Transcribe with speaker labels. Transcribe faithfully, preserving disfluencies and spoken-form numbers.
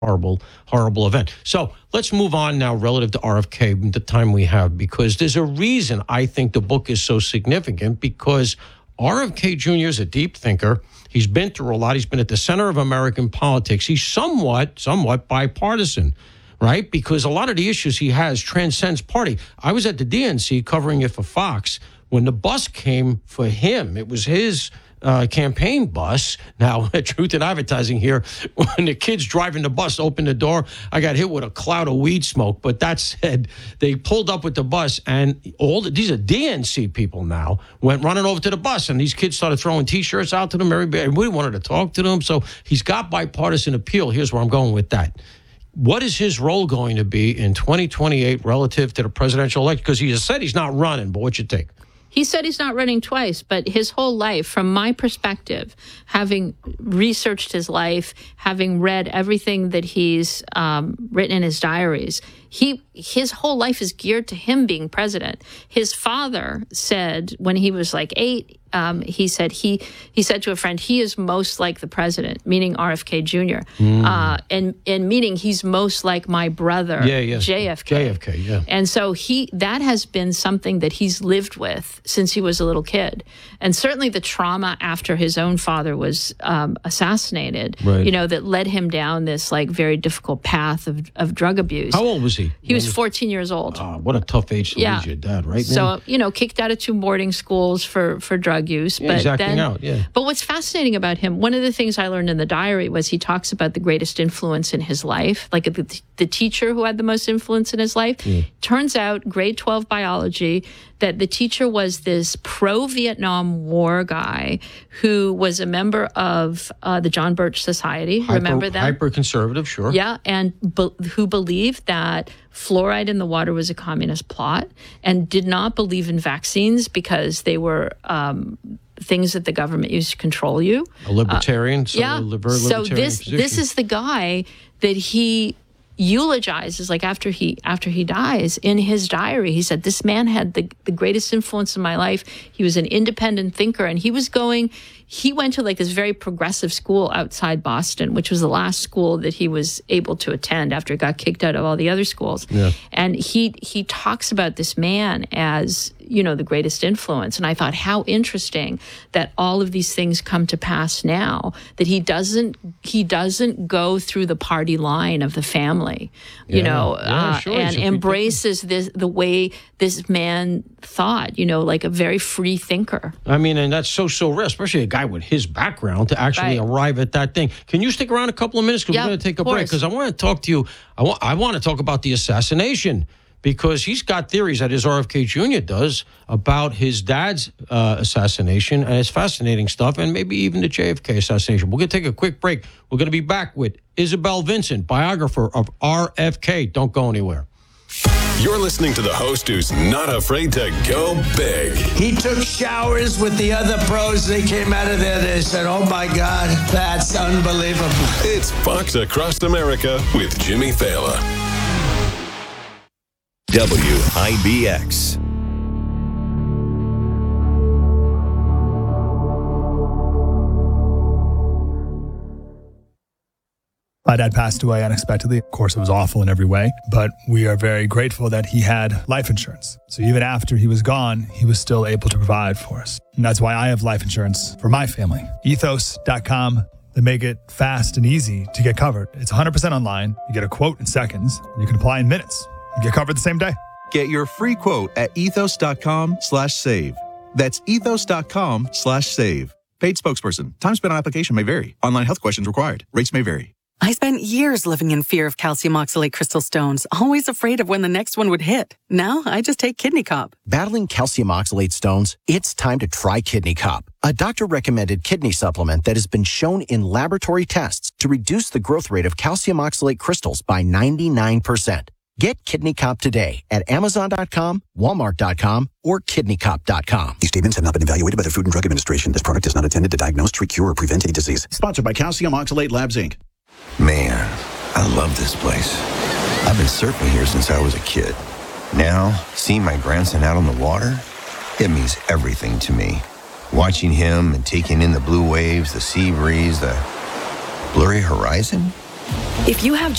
Speaker 1: horrible, horrible event. So let's move on now relative to R F K, the time we have, because there's a reason I think the book is so significant, because R F K Junior is a deep thinker. He's been through a lot. He's been at the center of American politics. He's somewhat, somewhat bipartisan, right? Because a lot of the issues he has transcends party. I was at the D N C covering it for Fox when the bus came for him. It was his Uh, campaign bus. Now, truth in advertising here, when the kids driving the bus opened the door, I got hit with a cloud of weed smoke. But that said, they pulled up with the bus, and all the, these are D N C people now, went running over to the bus, and these kids started throwing T-shirts out to them. Everybody, we wanted to talk to them. So he's got bipartisan appeal. Here's where I'm going with that. What is his role going to be in twenty twenty-eight relative to the presidential election? Because he has said he's not running, but what's your take?
Speaker 2: He said he's not running twice, but his whole life, from my perspective, having researched his life, having read everything that he's um, written in his diaries, he his whole life is geared to him being president. His father said when he was like eight, um, he said he he said to a friend, he is most like the president, meaning R F K Junior Mm. Uh, and and meaning he's most like my brother,
Speaker 1: yeah, yeah.
Speaker 2: J F K.
Speaker 1: J F K, yeah.
Speaker 2: And so he that has been something that he's lived with since he was a little kid. And certainly the trauma after his own father was um, assassinated,
Speaker 1: right.
Speaker 2: you know, that led him down this like very difficult path of, of drug abuse.
Speaker 1: How old was he?
Speaker 2: He was fourteen years old.
Speaker 1: Oh, what a tough age to
Speaker 2: yeah.
Speaker 1: lose your dad, right?
Speaker 2: So,
Speaker 1: man?
Speaker 2: you know, kicked out of two boarding schools for, for drug use.
Speaker 1: Yeah,
Speaker 2: but
Speaker 1: he's acting
Speaker 2: then,
Speaker 1: out, yeah.
Speaker 2: But what's fascinating about him, one of the things I learned in the diary was he talks about the greatest influence in his life, like the, the teacher who had the most influence in his life.
Speaker 1: Yeah.
Speaker 2: Turns out, grade twelve biology, that the teacher was this pro-Vietnam War guy who was a member of uh, the John Birch Society.
Speaker 1: Hyper,
Speaker 2: Remember that?
Speaker 1: Hyper-conservative, sure.
Speaker 2: Yeah, and be- who believed that fluoride in the water was a communist plot and did not believe in vaccines because they were um, things that the government used to control you.
Speaker 1: A libertarian.
Speaker 2: Uh,
Speaker 1: so
Speaker 2: yeah.
Speaker 1: A liber-
Speaker 2: so
Speaker 1: libertarian
Speaker 2: this
Speaker 1: position.
Speaker 2: this is the guy that he eulogizes, like after he after he dies, in his diary. He said, this man had the, the greatest influence in my life. He was an independent thinker, and he was going, he went to like this very progressive school outside Boston, which was the last school that he was able to attend after he got kicked out of all the other schools.
Speaker 1: Yeah.
Speaker 2: And he he talks about this man as, you know, the greatest influence. And I thought, how interesting that all of these things come to pass now, that he doesn't he doesn't go through the party line of the family, you
Speaker 1: Yeah.
Speaker 2: know,
Speaker 1: Yeah,
Speaker 2: uh,
Speaker 1: sure.
Speaker 2: and
Speaker 1: He's a free
Speaker 2: embraces this the way this man thought, you know, like a very free thinker.
Speaker 1: I mean, and that's so, so rare, especially a guy with his background to actually
Speaker 2: Right.
Speaker 1: arrive at that thing. Can you stick around a couple of minutes? Because
Speaker 2: Yeah,
Speaker 1: we're going to take a
Speaker 2: of
Speaker 1: break.
Speaker 2: course.
Speaker 1: Because I want to talk to you. I want, I want to talk about the assassination, because he's got theories that his R F K Junior does about his dad's uh, assassination, and it's fascinating stuff, and maybe even the J F K assassination. We're going to take a quick break. We're going to be back with Isabel Vincent, biographer of R F K. Don't go anywhere.
Speaker 3: You're listening to the host who's not afraid to go big.
Speaker 4: He took showers with the other pros. They came out of there. They said, oh, my God, that's unbelievable.
Speaker 3: It's Fox Across America with Jimmy Fallon. W I B X.
Speaker 5: My dad passed away unexpectedly. Of course, it was awful in every way, but we are very grateful that he had life insurance. So even after he was gone, he was still able to provide for us. And that's why I have life insurance for my family. ethos dot com. They make it fast and easy to get covered. It's one hundred percent online. You get a quote in seconds. You can apply in minutes. You get covered the same day.
Speaker 6: Get your free quote at ethos dot com slash save. That's ethos dot com slash save. Paid spokesperson. Time spent on application may vary. Online health questions required. Rates may vary.
Speaker 7: I spent years living in fear of calcium oxalate crystal stones, always afraid of when the next one would hit. Now I just take Kidney Cop.
Speaker 8: Battling calcium oxalate stones? It's time to try Kidney Cop, a doctor-recommended kidney supplement that has been shown in laboratory tests to reduce the growth rate of calcium oxalate crystals by ninety-nine percent. Get Kidney Cop today at amazon dot com, walmart dot com, or kidney cop dot com.
Speaker 9: These statements have not been evaluated by the Food and Drug Administration. This product is not intended to diagnose, treat, cure, or prevent any disease. Sponsored by Calcium Oxalate Labs, Incorporated.
Speaker 10: Man, I love this place. I've been surfing here since I was a kid. Now, seeing my grandson out on the water, it means everything to me. Watching him and taking in the blue waves, the sea breeze, the blurry horizon.
Speaker 7: If you have